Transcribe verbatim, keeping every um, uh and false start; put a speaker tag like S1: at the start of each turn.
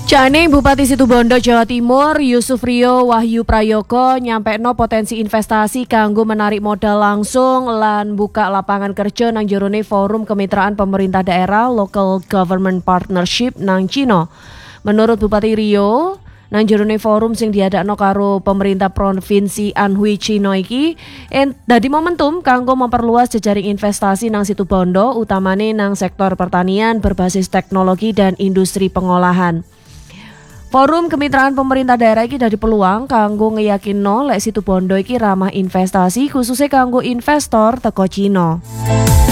S1: Jane Bupati Situbondo Jawa Timur Yusuf Rio Wahyu Prayoko nyampekno potensi investasi kanggo menarik modal langsung lan buka lapangan kerja nang jerone forum kemitraan pemerintah daerah Local Government Partnership nang Cina. Menurut Bupati Rio, nang jerone forum sing diadakno karo pemerintah provinsi Anhui Cina iki en dadi momentum kanggo memperluas jejaring investasi nang Situbondo, utamane nang sektor pertanian berbasis teknologi dan industri pengolahan. Forum kemitraan pemerintah daerah iki dadi peluang kanggo ngeyakinno lek Situbondo iki ramah investasi khususnya kanggo investor teko Cina.